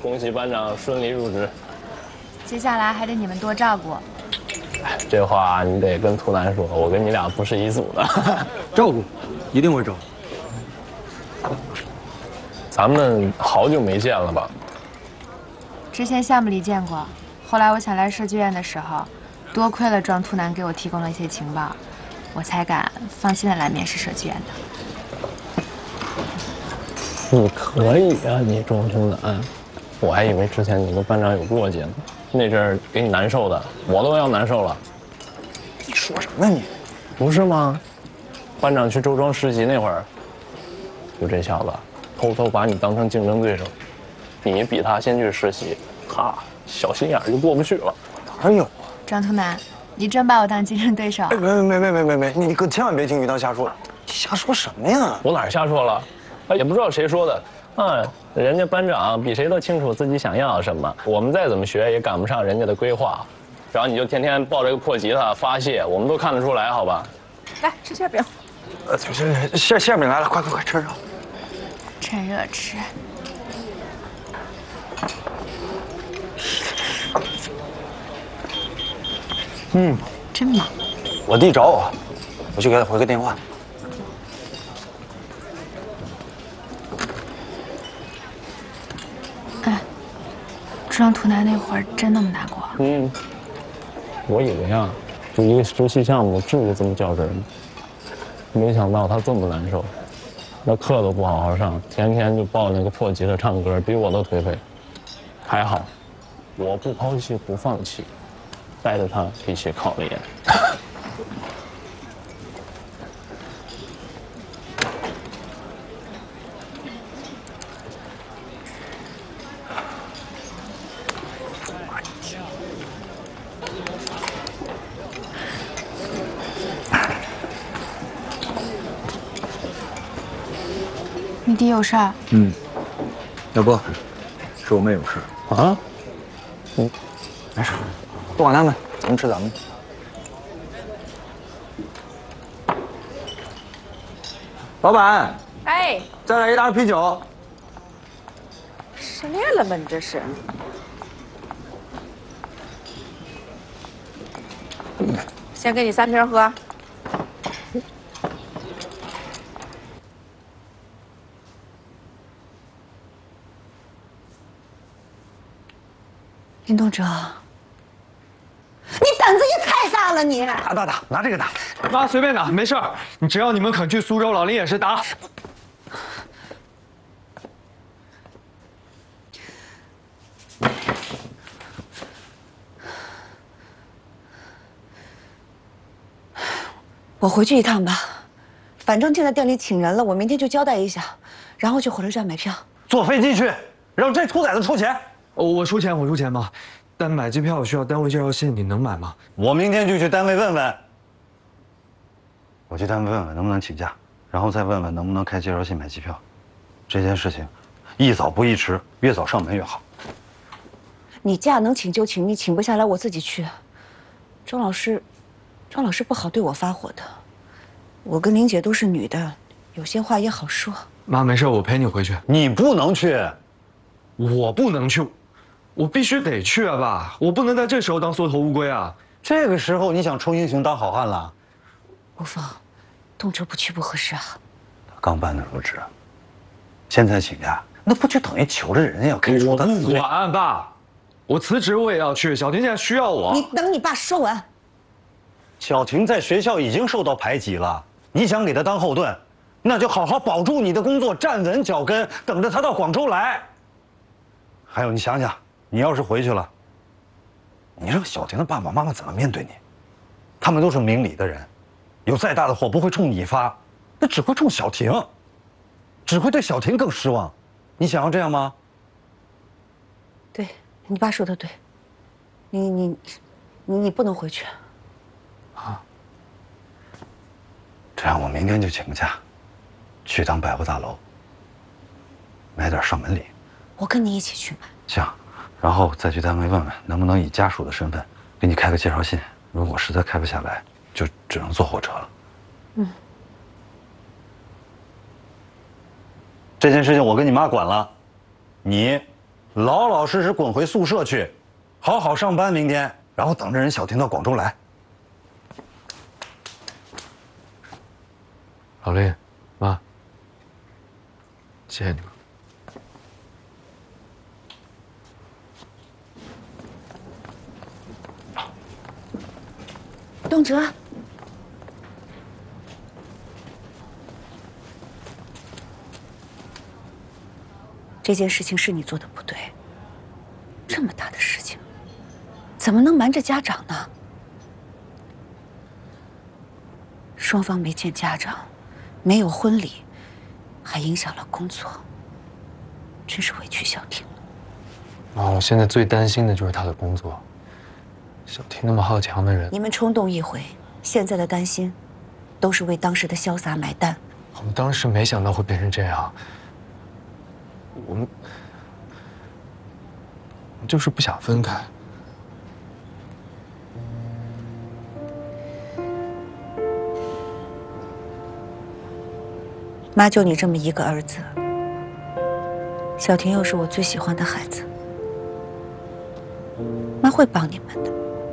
恭喜班长顺利入职。 接下来还得你们多照顾。 这话你得跟图南说，我跟你俩不是一组的。 照顾，一定会照顾。 咱们好久没见了吧？ 之前项目里见过，后来我想来设计院的时候，多亏了庄图南给我提供了一些情报，我才敢放心的来面试设计院的。 你可以啊，你庄图南，我还以为之前你跟班长有过节呢，那阵儿给你难受的，我都要难受了。 你说什么你？ 不是吗？班长去周庄实习那会儿，就这小子偷偷把你当成竞争对手，你比他先去实习，他小心眼就过不去了。 哪有啊？ 庄图南，你真把我当竞争对手？ 哎，没，你可千万别听于涛瞎说，你瞎说什么呀？ 我哪儿瞎说了？也不知道谁说的。人家班长比谁都清楚自己想要什么，我们再怎么学也赶不上人家的规划。然后你就天天抱着个破吉他发泄，我们都看得出来，好吧？ 来吃馅饼。 馅饼来了，快趁热。 趁热吃。真忙。 我弟找我，我去给他回个电话。 哎，庄图南那会儿真那么难过？ 我以为啊，就一个实习项目至于这么较真吗？没想到他这么难受，那课都不好好上，天天就抱那个破吉他唱歌，比我都颓废。还好，我不抛弃不放弃，带着他一起考了研。 你弟有事儿？ 要不，是我妹有事啊？ 没事，不管他们，咱们吃咱们的。老板， 哎， 再来一大啤酒。 失恋了吗？你这是？先给你3瓶喝。 林东哲，你胆子也太大了你！ 打，拿这个打。 妈，随便打，没事儿。你只要你们肯去苏州，老林也是打。 我回去一趟吧，反正现在店里请人了，我明天就交代一下，然后去火车站买票。 坐飞机去，让这兔崽子出钱。 我出钱，我出钱嘛。但买机票需要单位介绍信，你能买吗？ 我明天就去单位问问。我去单位问问能不能请假，然后再问问能不能开介绍信买机票。这件事情，宜早不宜迟，越早上门越好。 你假能请就请，你请不下来我自己去。庄老师不好对我发火的，我跟玲姐都是女的，有些话也好说。 妈，没事，我陪你回去。 你不能去， 我不能去，我必须得去啊，爸！我不能在这时候当缩头乌龟啊！ 这个时候你想充英雄当好汉了？ 吴峰，东哲不去不合适啊。 他刚搬的入职，现在请假，那不就等于求着人家要开除他？ 我不管，爸，我辞职我也要去。小婷现在需要我。 你等你爸说完。 小婷在学校已经受到排挤了，你想给她当后盾，那就好好保住你的工作，站稳脚跟，等着她到广州来。还有，你想想，你要是回去了，你让小婷的爸爸妈妈怎么面对你？他们都是明理的人，有再大的火不会冲你发，那只会冲小婷，只会对小婷更失望。你想要这样吗？ 对，你爸说的对，你不能回去。 啊，这样我明天就请个假，去趟百货大楼，买点上门礼。 我跟你一起去买。 行，然后再去单位问问能不能以家属的身份给你开个介绍信。如果实在开不下来，就只能坐火车了。这件事情我跟你妈管了，你老老实实滚回宿舍去，好好上班明天，然后等着人小婷到广州来。 老林，妈，谢谢你们。 东哲，这件事情是你做的不对。这么大的事情，怎么能瞒着家长呢？双方没见家长，没有婚礼，还影响了工作，真是委屈小婷了。 妈，我现在最担心的就是她的工作。小婷那么好强的人， 你们冲动一回，现在的担心，都是为当时的潇洒买单。 我们当时没想到会变成这样。我们就是不想分开。 妈就你这么一个儿子，小婷又是我最喜欢的孩子，妈会帮你们的。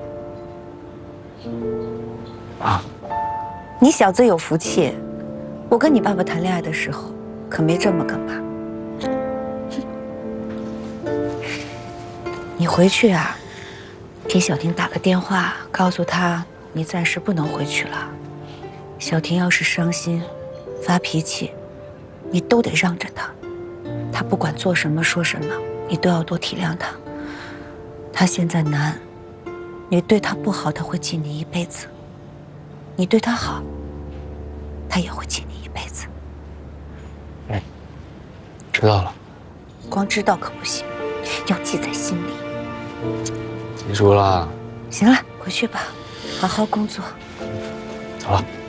妈， 你小子有福气，我跟你爸爸谈恋爱的时候，可没这么个妈。你回去啊，给小婷打个电话，告诉她你暂时不能回去了。小婷要是伤心、发脾气，你都得让着她。她不管做什么说什么，你都要多体谅她。她现在难，你对她不好，她会记你一辈子；你对她好，她也会记你一辈子。 知道了。 光知道可不行，要记在心里。 记住了。 行了，回去吧，好好工作。 走了。